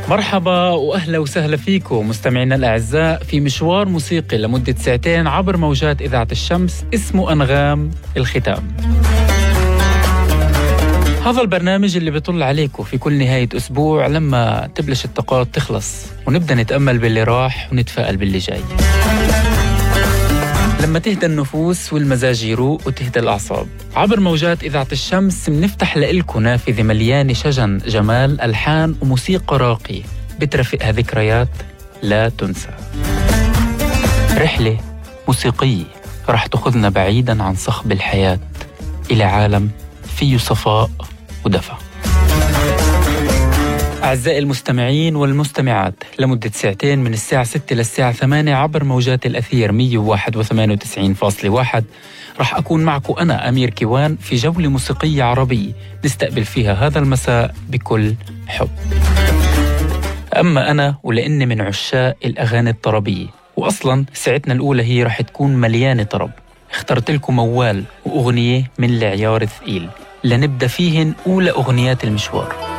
مرحبا وأهلا وسهلا فيكم مستمعينا الأعزاء في مشوار موسيقي لمدة ساعتين عبر موجات إذاعة الشمس اسمه أنغام الختام. هذا البرنامج اللي بيطل عليكم في كل نهاية أسبوع لما تبلش الطاقات تخلص ونبدأ نتأمل باللي راح ونتفائل باللي جاي، لما تهدى النفوس والمزاج يروق وتهدى الأعصاب. عبر موجات إذاعة الشمس منفتح لإلكم نافذة مليانة شجن جمال ألحان وموسيقى راقية بترافقها ذكريات لا تنسى. رحلة موسيقية رح تأخذنا بعيداً عن صخب الحياة إلى عالم فيه صفاء ودفى. أعزائي المستمعين والمستمعات، لمدة ساعتين من الساعة 6 للساعة 8 عبر موجات الأثير 101.98.1 رح أكون معكم أنا أمير كيوان في جولة موسيقية عربية نستقبل فيها هذا المساء بكل حب. أما أنا ولأني من عشاق الأغاني الطربية، وأصلاً ساعتنا الأولى هي رح تكون مليانة طرب، اخترت لكم موال وأغنية من العيار الثقيل لنبدأ فيهن أولى أغنيات المشوار.